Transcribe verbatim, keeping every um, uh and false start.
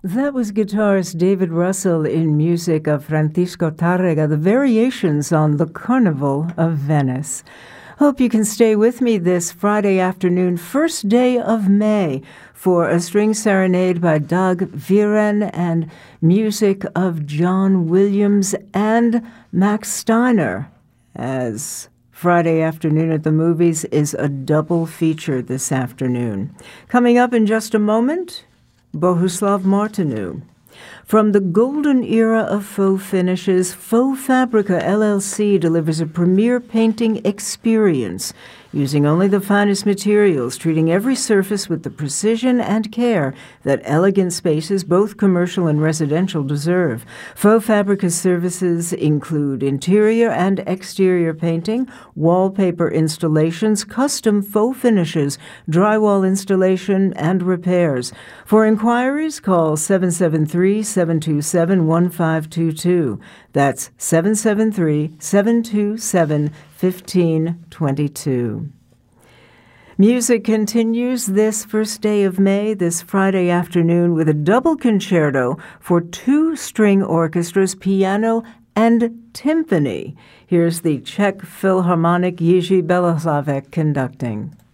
That was guitarist David Russell in music of Francisco Tárrega, the variations on the Carnival of Venice. Hope you can stay with me this Friday afternoon, first day of May, for a string serenade by Doug Viren and music of John Williams and Max Steiner, as Friday afternoon at the movies is a double feature this afternoon. Coming up in just a moment, Bohuslav Martinu. From the golden era of faux finishes, Faux Fabrica L L C delivers a premier painting experience using only the finest materials, treating every surface with the precision and care that elegant spaces, both commercial and residential, deserve. Faux Fabrica's services include interior and exterior painting, wallpaper installations, custom faux finishes, drywall installation, and repairs. For inquiries, call seven seven three, seven two seven, one five two two. That's seven seven three, seven two seven, one five two two. Music continues this first day of May, this Friday afternoon, with a double concerto for two string orchestras, piano and timpani. Here's the Czech Philharmonic Jiří Beloslavek conducting.